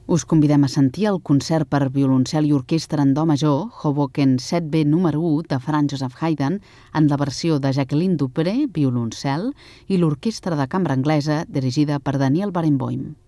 Us convidem a sentir el concert per violoncel i orquestra en do major, Hoboken 7B número 1 de Franz Joseph Haydn, en la versió de Jacqueline Dupré, violoncel, i l'orquestra de cambra anglesa dirigida per Daniel Barenboim.